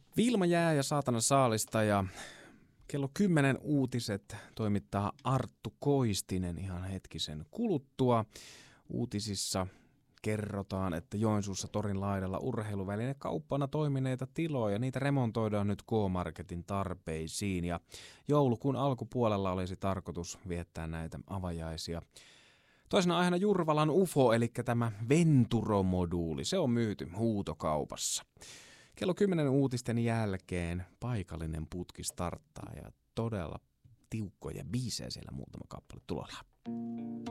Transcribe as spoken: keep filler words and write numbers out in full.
Vilma Jää ja Saatana Saalista ja kello kymmenen uutiset toimittaa Arttu Koistinen ihan hetkisen kuluttua. Uutisissa kerrotaan, että Joensuussa torin laidalla urheiluväline kauppana toimineita tiloja, niitä remontoidaan nyt K-Marketin tarpeisiin ja joulukuun alkupuolella olisi tarkoitus viettää näitä avajaisia. Toisena aiheena Jurvalan U F O, eli tämä Venturo-moduuli, se on myyty huutokaupassa. Kello kymmenen uutisten jälkeen paikallinen putki starttaa ja todella tiukkoja biisejä siellä muutama kappale tulolla.